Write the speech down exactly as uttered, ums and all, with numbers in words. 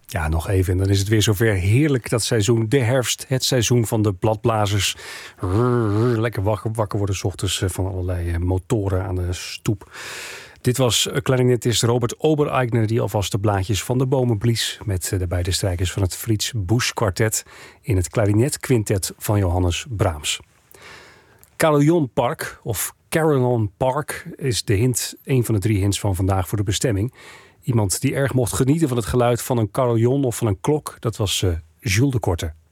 Ja, nog even en dan is het weer zover. Heerlijk dat seizoen, de herfst, het seizoen van de bladblazers. Lekker wakker, wakker worden 's ochtends van allerlei motoren aan de stoep. Dit was klarinetist Robert Obereigner die alvast de blaadjes van de bomen blies met de beide strijkers van het Fritz Busch kwartet in het klarinetquintet van Johannes Brahms. Carillon Park of Carillon Park is de hint, een van de drie hints van vandaag voor de bestemming. Iemand die erg mocht genieten van het geluid van een carillon of van een klok, dat was uh, Jules de Korte.